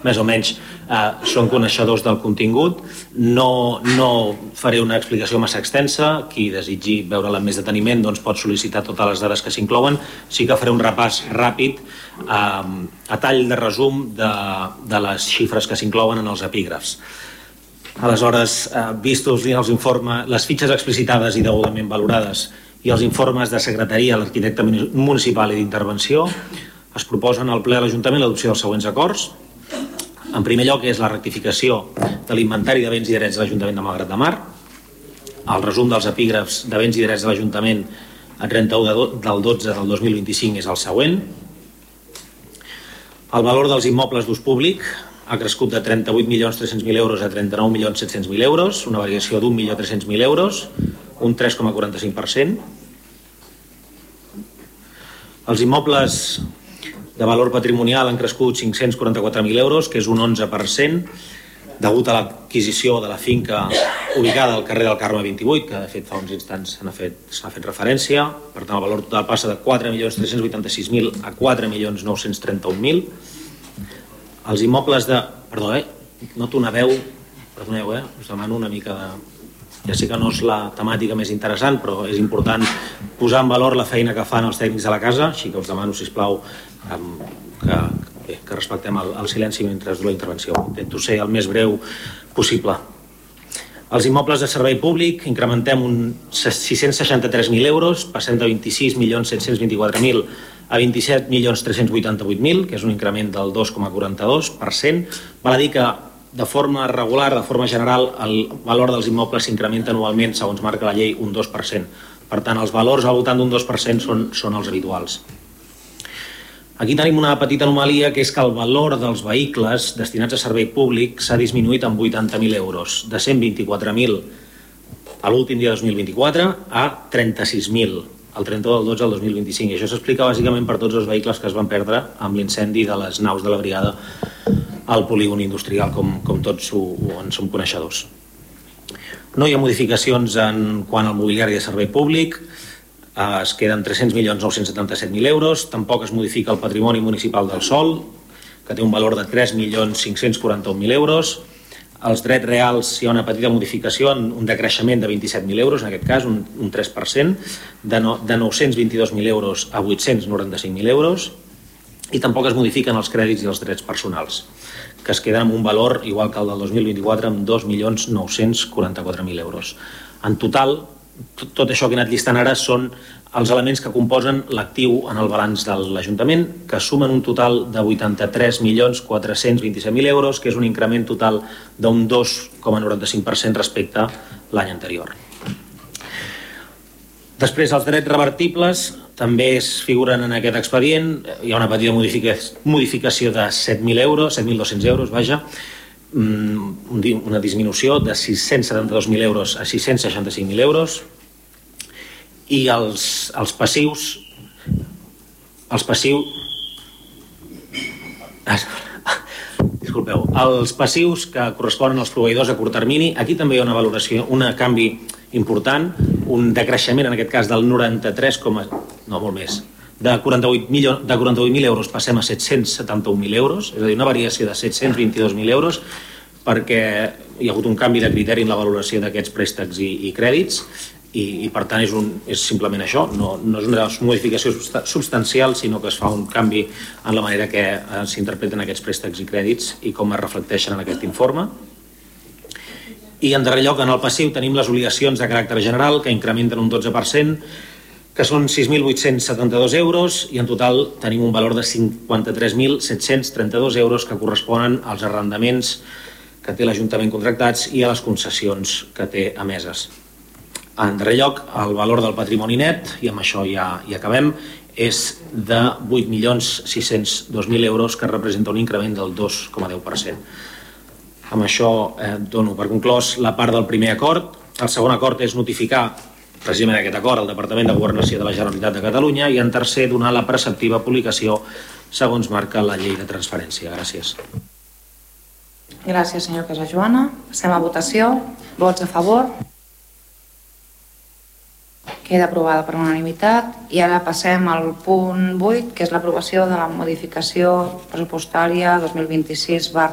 més o menys són coneixedors del contingut. No faré una explicació massa extensa. Qui desitgi veure-la amb més deteniment doncs pot sol·licitar totes les dades que s'inclouen. Sí que faré un repàs ràpid a tall de resum de les xifres que s'inclouen en els epígrafs. Aleshores, vistos els informes, les fitxes explicitades i degudament valorades i els informes de secretaria, l'arquitecte municipal i d'intervenció, es proposen al ple de l'Ajuntament l'adopció dels següents acords. En primer lloc és la rectificació de l'inventari de béns i drets de l'Ajuntament de Malgrat de Mar, el resum dels epígrafs de béns i drets de l'Ajuntament a 31 del 12 del 2025 és el següent. El valor dels immobles d'ús públic ha crescut de 38.300.000 euros a 39.700.000 euros, una variació d'1.300.000 euros, un 3,45%. Els immobles de valor patrimonial han crescut 544.000 euros, que és un 11%, degut a l'adquisició de la finca ubicada al carrer del Carme 28, que de fet fa uns instants s'ha fet referència. Per tant, el valor total passa de 4.386.000 a 4.931.000. Els immobles de... Perdó, noto una veu... Perdoneu, us demano una mica de... Ja sé que no és la temàtica més interessant, però és important posar en valor la feina que fan els tècnics de la casa, així que us demano, sisplau, que respectem el silenci mentre du la intervenció. Intento ser el més breu possible. Els immobles de servei públic incrementem 663.000 euros, passem de 26.724.000 a 27.388.000, que és un increment del 2,42%. Val a dir que de forma regular, de forma general, el valor dels immobles s'incrementa anualment, segons marca la llei, un 2%. Per tant, els valors al voltant d'un 2% són els habituals. Aquí tenim una petita anomalia, que és que el valor dels vehicles destinats a servei públic s'ha disminuït en 80.000 euros, de 124.000 a l'últim dia 2024 a 36.000 el 31 del 12 del 2025. I això s'explica bàsicament per tots els vehicles que es van perdre amb l'incendi de les naus de la brigada al polígon industrial, com tots en som coneixedors. No hi ha modificacions en quant al mobiliari de servei públic, es queden 300.977.000 euros, tampoc es modifica el patrimoni municipal del sòl, que té un valor de 3.541.000 euros. Els drets reals hi ha una petita modificació, un decreixement de 27.000 euros, en aquest cas, un 3%, de 922.000 euros a 895.000 euros, i tampoc es modifiquen els crèdits i els drets personals, que es queden amb un valor igual que el del 2024, amb 2.944.000 euros. En total, tot això que he anat llistant ara són els elements que composen l'actiu en el balanç de l'Ajuntament, que sumen un total de 83.427.000 euros, que és un increment total d'un 2,95% respecte a l'any anterior. Després, els drets revertibles també es figuren en aquest expedient. Hi ha una petita modificació de 7.000 euros, 7.200 euros, vaja, una disminució de 672.000 euros a 665.000 euros. I els passius que corresponen als proveïdors a curt termini, aquí també hi ha una valoració, un canvi important, un decreixement en aquest cas del 93, no, molt més, de 48.000 euros passem a 771.000 euros, és a dir, una variació de 722.000 euros, perquè hi ha hagut un canvi de criteri en la valoració d'aquests préstecs i crèdits, i per tant és simplement això, no és una modificació substancial, sinó que es fa un canvi en la manera que s'interpreten aquests préstecs i crèdits i com es reflecteixen en aquest informe. I en darrer lloc, en el passiu tenim les obligacions de caràcter general, que incrementen un 12%, que són 6.872 euros, i en total tenim un valor de 53.732 euros que corresponen als arrendaments que té l'Ajuntament contractats i a les concessions que té emeses. En darrer lloc, el valor del patrimoni net, i amb això ja acabem, és de 8.602.000 euros, que representa un increment del 2,10%. Amb això dono per conclòs la part del primer acord. El segon acord és notificar precisament aquest acord al Departament de Governació de la Generalitat de Catalunya, i en tercer, donar la preceptiva publicació segons marca la llei de transparència. Gràcies. Gràcies, senyor Casajoana. Passem a votació. Vots a favor? Queda aprovada per unanimitat. I ara passem al punt 8, que és l'aprovació de la modificació pressupostària 2026/.